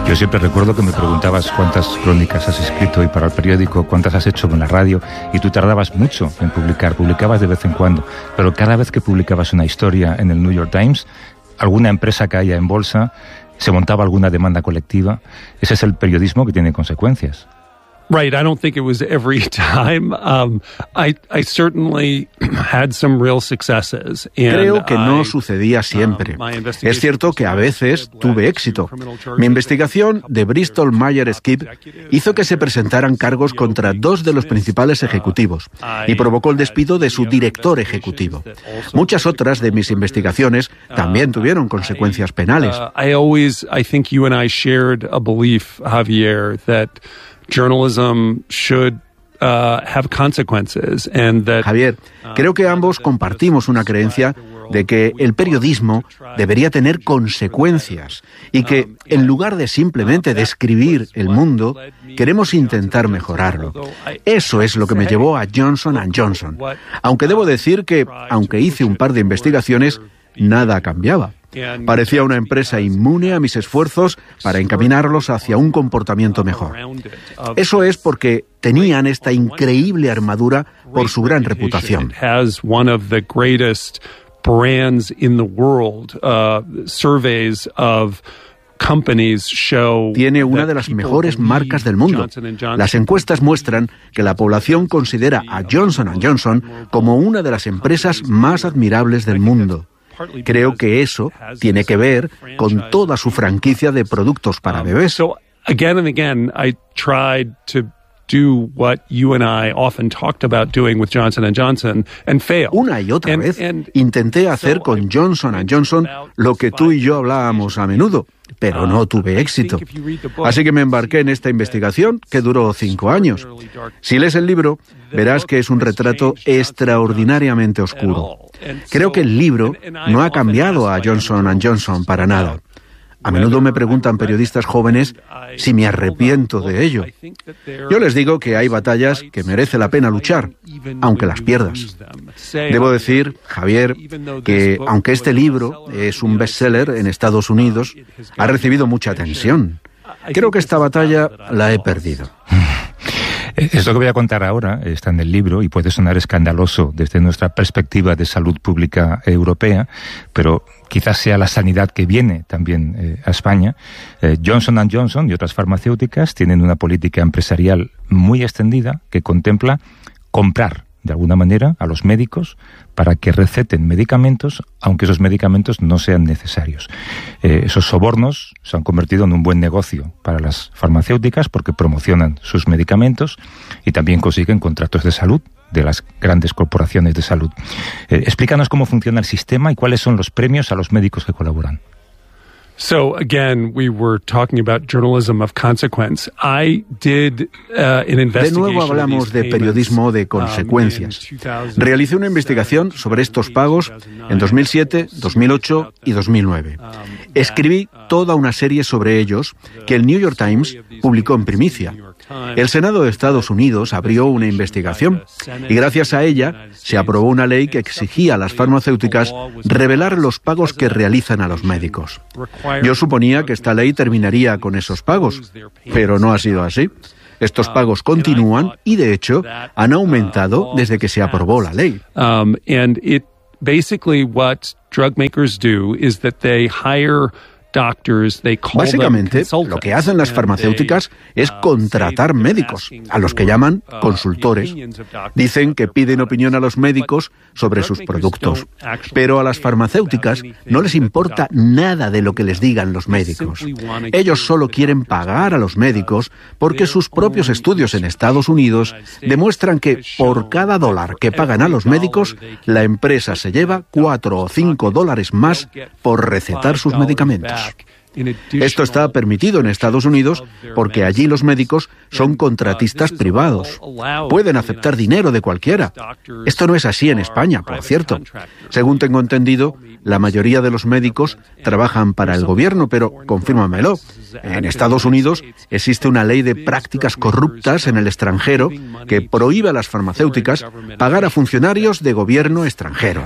Yo siempre recuerdo que me preguntabas cuántas crónicas has escrito y para el periódico, cuántas has hecho con la radio, y tú tardabas mucho en publicar, publicabas de vez en cuando, pero cada vez que publicabas una historia en el New York Times, alguna empresa caía en bolsa, se montaba alguna demanda colectiva. Ese es el periodismo que tiene consecuencias. Right, I don't think it was every time. I certainly had some real successes. Creo que no sucedía siempre. Es cierto que a veces tuve éxito. Mi investigación de Bristol Myers Squibb hizo que se presentaran cargos contra dos de los principales ejecutivos y provocó el despido de su director ejecutivo. Muchas otras de mis investigaciones también tuvieron consecuencias penales. I think you and I shared a belief, Javier, that journalism should have consequences and that, Javier, creo que ambos compartimos una creencia de que el periodismo debería tener consecuencias y que, en lugar de simplemente describir el mundo, queremos intentar mejorarlo. Eso es lo que me llevó a Johnson & Johnson. Aunque debo decir que, aunque hice un par de investigaciones, nada cambiaba. Parecía una empresa inmune a mis esfuerzos para encaminarlos hacia un comportamiento mejor. Eso es porque tenían esta increíble armadura por su gran reputación. Tiene una de las mejores marcas del mundo. Las encuestas muestran que la población considera a Johnson & Johnson como una de las empresas más admirables del mundo. Creo que eso tiene que ver con toda su franquicia de productos para bebés. Again and again, I tried to do what you and I often talked about doing with Johnson & Johnson and failed. Una y otra vez intenté hacer con Johnson & Johnson lo que tú y yo hablábamos a menudo, pero no tuve éxito. Así que me embarqué en esta investigación que duró 5 años. Si lees el libro, verás que es un retrato extraordinariamente oscuro. Creo que el libro no ha cambiado a Johnson & Johnson para nada. A menudo me preguntan periodistas jóvenes si me arrepiento de ello. Yo les digo que hay batallas que merece la pena luchar, aunque las pierdas. Debo decir, Javier, que aunque este libro es un bestseller en Estados Unidos, ha recibido mucha atención. Creo que esta batalla la he perdido. Esto que voy a contar ahora está en el libro y puede sonar escandaloso desde nuestra perspectiva de salud pública europea, pero quizás sea la sanidad que viene también a España. Johnson & Johnson y otras farmacéuticas tienen una política empresarial muy extendida que contempla comprar de alguna manera a los médicos para que receten medicamentos, aunque esos medicamentos no sean necesarios. Esos sobornos se han convertido en un buen negocio para las farmacéuticas porque promocionan sus medicamentos y también consiguen contratos de salud de las grandes corporaciones de salud. Explícanos cómo funciona el sistema y cuáles son los premios a los médicos que colaboran. So again, we were talking about journalism of consequence. I did an investigation. De nuevo hablamos de periodismo de consecuencias. Realicé una investigación sobre estos pagos en 2007, 2008 y 2009. Escribí toda una serie sobre ellos que el New York Times publicó en primicia. El Senado de Estados Unidos abrió una investigación y gracias a ella se aprobó una ley que exigía a las farmacéuticas revelar los pagos que realizan a los médicos. Yo suponía que esta ley terminaría con esos pagos, pero no ha sido así. Estos pagos continúan y, de hecho, han aumentado desde que se aprobó la ley. Basically what drug makers do is that they hire Básicamente, lo que hacen las farmacéuticas es contratar médicos, a los que llaman consultores. Dicen que piden opinión a los médicos sobre sus productos, pero a las farmacéuticas no les importa nada de lo que les digan los médicos. Ellos solo quieren pagar a los médicos porque sus propios estudios en Estados Unidos demuestran que por cada $1 que pagan a los médicos, la empresa se lleva $4 o $5 más por recetar sus medicamentos. Esto está permitido en Estados Unidos porque allí los médicos son contratistas privados. Pueden aceptar dinero de cualquiera. Esto no es así en España, por cierto. Según tengo entendido, la mayoría de los médicos trabajan para el gobierno, pero confírmamelo. En Estados Unidos existe una ley de prácticas corruptas en el extranjero que prohíbe a las farmacéuticas pagar a funcionarios de gobierno extranjeros.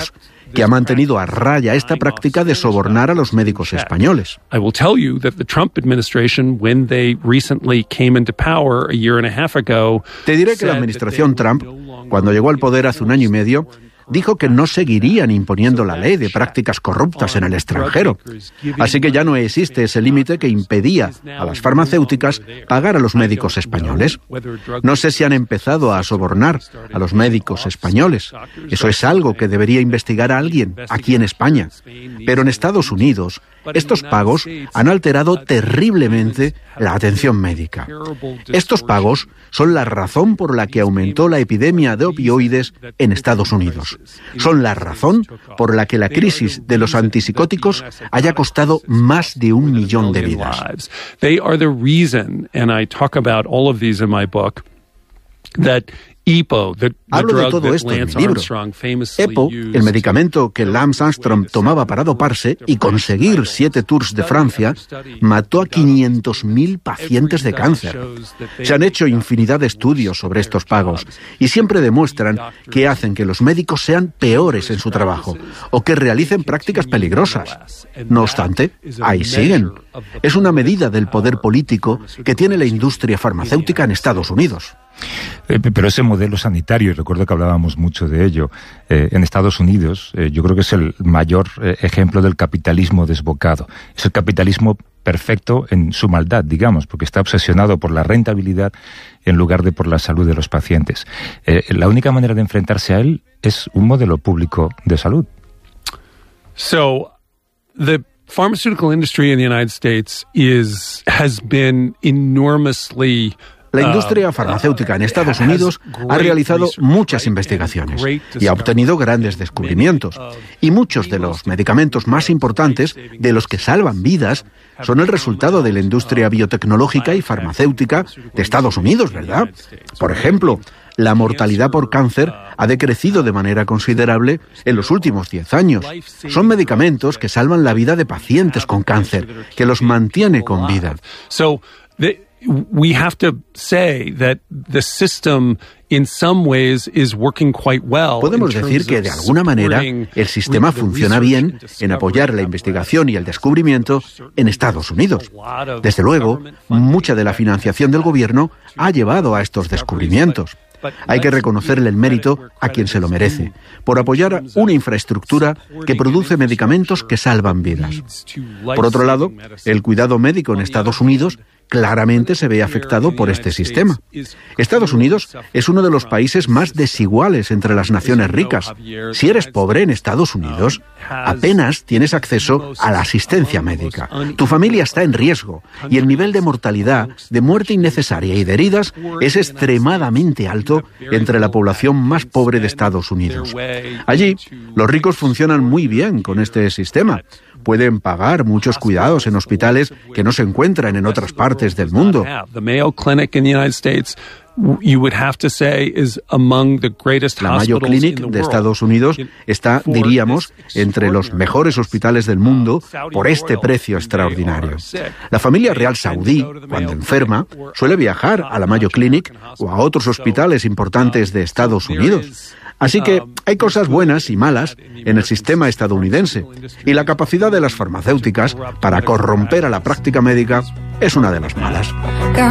que ha mantenido a raya esta práctica de sobornar a los médicos españoles. I will tell you that the Trump administration, when they recently came into power a year and a half ago, te diré que la administración Trump, cuando llegó al poder hace un año y medio, dijo que no seguirían imponiendo la ley de prácticas corruptas en el extranjero. Así que ya no existe ese límite que impedía a las farmacéuticas pagar a los médicos españoles. No sé si han empezado a sobornar a los médicos españoles. Eso es algo que debería investigar a alguien aquí en España. Pero en Estados Unidos, estos pagos han alterado terriblemente la atención médica. Estos pagos son la razón por la que aumentó la epidemia de opioides en Estados Unidos. Son la razón por la que la crisis de los antipsicóticos haya costado más de 1 millón de vidas. They are the reason, and I talk about all of these in my book, that EPO, hablo de todo esto en mi libro. EPO, el medicamento que Lance Armstrong tomaba para doparse y conseguir 7 Tours de Francia, mató a 500.000 pacientes de cáncer. Se han hecho infinidad de estudios sobre estos pagos y siempre demuestran que hacen que los médicos sean peores en su trabajo o que realicen prácticas peligrosas. No obstante, ahí siguen. Es una medida del poder político que tiene la industria farmacéutica en Estados Unidos. Pero ese modelo sanitario, y recuerdo que hablábamos mucho de ello, en Estados Unidos, yo creo que es el mayor ejemplo del capitalismo desbocado. Es el capitalismo perfecto en su maldad, digamos, porque está obsesionado por la rentabilidad en lugar de por la salud de los pacientes. La única manera de enfrentarse a él es un modelo público de salud. So, the pharmaceutical industry in the United States has been enormously... La industria farmacéutica en Estados Unidos ha realizado muchas investigaciones y ha obtenido grandes descubrimientos. Y muchos de los medicamentos más importantes, de los que salvan vidas, son el resultado de la industria biotecnológica y farmacéutica de Estados Unidos, ¿verdad? Por ejemplo, la mortalidad por cáncer ha decrecido de manera considerable en los últimos 10 años. Son medicamentos que salvan la vida de pacientes con cáncer, que los mantiene con vida. We have to say that the system in some ways is working quite well. Podemos decir que de alguna manera el sistema funciona bien en apoyar la investigación y el descubrimiento en Estados Unidos. Desde luego, mucha de la financiación del gobierno ha llevado a estos descubrimientos. Hay que reconocerle el mérito a quien se lo merece, por apoyar una infraestructura que produce medicamentos que salvan vidas. Por otro lado, el cuidado médico en Estados Unidos claramente se ve afectado por este sistema. Estados Unidos es uno de los países más desiguales entre las naciones ricas. Si eres pobre en Estados Unidos, apenas tienes acceso a la asistencia médica. Tu familia está en riesgo y el nivel de mortalidad, de muerte innecesaria y de heridas es extremadamente alto entre la población más pobre de Estados Unidos. Allí, los ricos funcionan muy bien con este sistema. Pueden pagar muchos cuidados en hospitales que no se encuentran en otras partes del mundo. The Mayo Clinic in the United States, you would have to say, is among the greatest La Mayo Clinic de Estados Unidos está, diríamos, entre los mejores hospitales del mundo por este precio extraordinario. La familia real saudí, cuando enferma, suele viajar a la Mayo Clinic o a otros hospitales importantes de Estados Unidos. Así que hay cosas buenas y malas en el sistema estadounidense, y la capacidad de las farmacéuticas para corromper a la práctica médica es una de las malas.